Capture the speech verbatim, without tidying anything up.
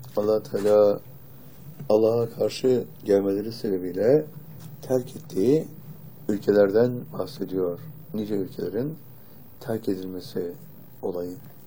Allah Teala Allah'a karşı gelmeleri sebebiyle terk ettiği ülkelerden bahsediyor. Nice ülkelerin terk edilmesi olayı.